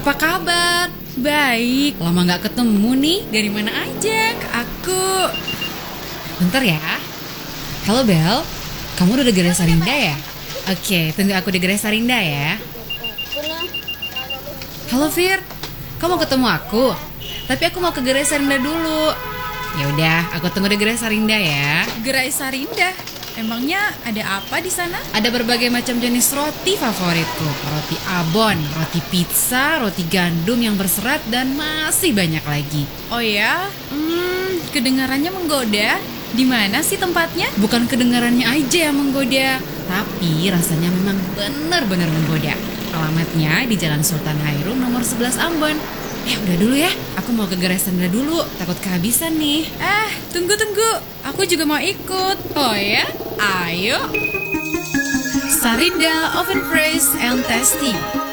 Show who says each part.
Speaker 1: Apa kabar?
Speaker 2: Baik.
Speaker 1: Lama gak ketemu nih.
Speaker 2: Dari mana aja? Aku.
Speaker 1: Bentar ya. Halo Bel, kamu udah di Gerai Sarinda ya? Oke, tunggu aku di Gerai Sarinda ya. Halo Fir, kamu mau ketemu aku? Tapi aku mau ke Gerai Sarinda dulu. Ya udah, aku tunggu di Gerai Sarinda ya.
Speaker 2: Gerai Sarinda. Emangnya ada apa di sana?
Speaker 1: Ada berbagai macam jenis roti favoritku. Roti abon, roti pizza, roti gandum yang berserat, dan masih banyak lagi.
Speaker 2: Oh ya? Kedengarannya menggoda. Di mana sih tempatnya?
Speaker 1: Bukan kedengarannya aja yang menggoda, tapi rasanya memang benar-benar menggoda. Alamatnya di Jalan Sultan Hairun nomor 11 Ambon. Udah dulu ya, aku mau ke Gerai Sarinda dulu, takut kehabisan nih.
Speaker 2: Tunggu. Aku juga mau ikut.
Speaker 1: Oh ya? Ayo.
Speaker 2: Sarinda Oven Fresh and Tasty.